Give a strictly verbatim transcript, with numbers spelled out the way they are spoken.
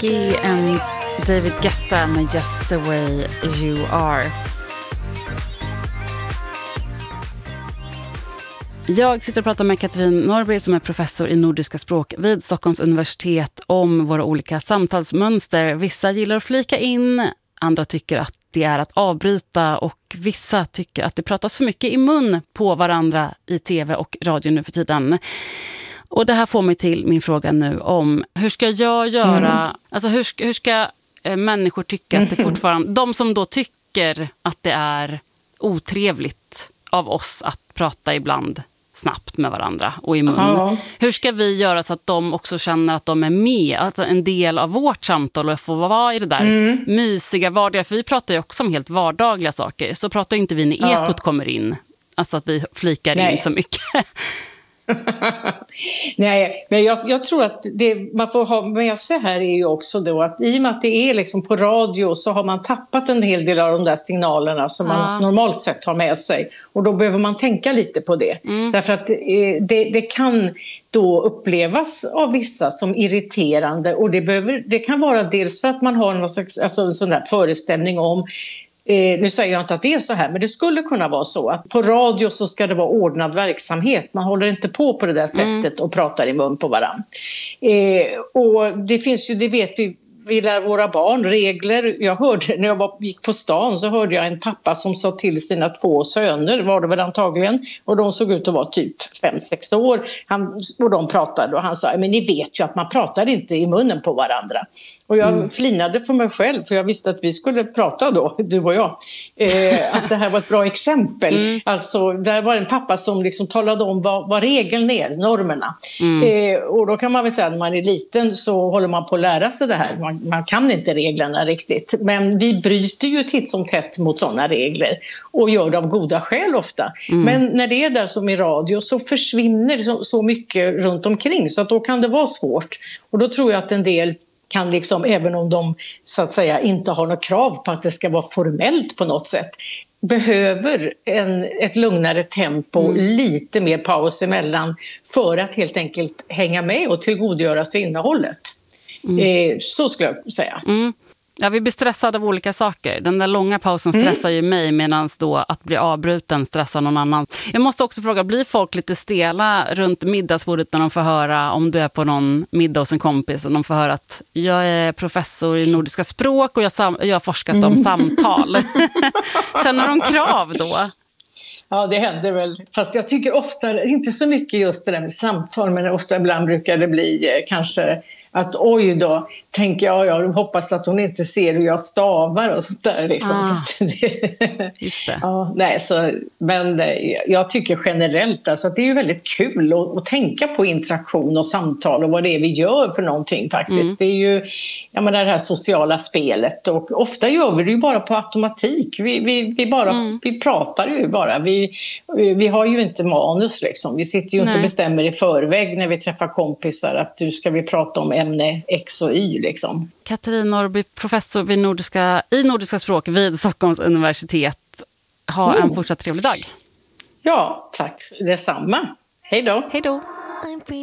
Becky and David Guetta med Just the way you are. Jag sitter och pratar med Katrin Norrby som är professor i nordiska språk vid Stockholms universitet om våra olika samtalsmönster. Vissa gillar att flika in, andra tycker att det är att avbryta och vissa tycker att det pratas för mycket i mun på varandra i tv och radio nu för tiden. Och det här får mig till min fråga nu om hur ska jag göra, mm. alltså hur ska, hur ska eh, människor tycka att det fortfarande, de som då tycker att det är otrevligt av oss att prata ibland snabbt med varandra och i mun. Ja. Hur ska vi göra så att de också känner att de är med, att en del av vårt samtal och får vara i det där mm. mysiga vardagliga, för vi pratar ju också om helt vardagliga saker, så pratar inte vi när ekot ja. kommer in, alltså att vi flikar Nej. in så mycket. Nej, men jag, jag tror att det man får ha med sig här är ju också då att i och med att det är liksom på radio så har man tappat en hel del av de där signalerna som man ja. normalt sett har med sig, och då behöver man tänka lite på det mm. därför att eh, det, det kan då upplevas av vissa som irriterande, och det, behöver, det kan vara dels för att man har någon slags, alltså en sån där föreställning om Eh, nu säger jag inte att det är så här, men det skulle kunna vara så att på radio så ska det vara ordnad verksamhet. Man håller inte på på det där sättet mm. och pratar i mun på varann. Eh, och det finns ju, det vet vi, vi lär våra barn regler. Jag hörde, när jag var, gick på stan så hörde jag en pappa som sa till sina två söner, var det väl antagligen, och de såg ut att vara typ fem sex år. Han, och de pratade och han sa, men ni vet ju att man pratar inte i munnen på varandra. Och jag mm. flinade för mig själv, för jag visste att vi skulle prata då, du och jag. Eh, att det här var ett bra exempel. Mm. Alltså, där var en pappa som liksom talade om vad, vad regeln är, normerna. Mm. Eh, och då kan man väl säga att när man är liten så håller man på att lära sig det här. Man, man kan inte reglerna riktigt. Men vi bryter ju titt som tätt mot sådana regler. Och gör det av goda skäl ofta. Mm. Men när det är där som i radio så försvinner så, så mycket runt omkring. Så att då kan det vara svårt. Och då tror jag att en del kan liksom, även om de så att säga inte har något krav på att det ska vara formellt på något sätt, behöver en, ett lugnare tempo, mm. lite mer paus emellan för att helt enkelt hänga med och tillgodogöra sig innehållet. Mm. Eh, så skulle jag säga. Mm. Ja, vi blir stressade av olika saker. Den där långa pausen stressar mm. ju mig, medan då att bli avbruten stressar någon annan. Jag måste också fråga, blir folk lite stela runt middagsbordet när de får höra, om du är på någon middag hos en kompis och de får höra att jag är professor i nordiska språk och jag, sam- jag har forskat mm. om samtal. Känner de krav då? Ja, det händer väl. Fast jag tycker ofta, inte så mycket just det där med samtal, men ofta ibland brukar det bli eh, kanske att oj då, tänker jag, jag hoppas att hon inte ser hur jag stavar och sånt där liksom. Ah, så det, just det. Ja, nej, så, men jag tycker generellt alltså, att det är ju väldigt kul att, att tänka på interaktion och samtal och vad det är vi gör för någonting faktiskt. Mm. Det är ju, jag menar, det här sociala spelet, och ofta gör vi det ju bara på automatik. Vi, vi, vi, bara, mm. vi pratar ju bara. Vi, vi har ju inte manus liksom. Vi sitter ju inte Nej. och bestämmer i förväg när vi träffar kompisar att du ska vi prata om ämne X och Y liksom. Katrin Norrby, professor vid nordiska, i nordiska språk vid Stockholms universitet. Ha mm. en fortsatt trevlig dag. Ja, tack detsamma. Hej då. Hej då.